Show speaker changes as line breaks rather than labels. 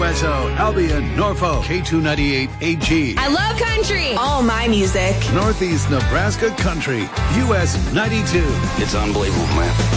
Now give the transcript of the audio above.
USO, Albion, Norfolk, K298 AG.
I love country.
All my music.
Northeast Nebraska Country, US 92.
It's unbelievable, man.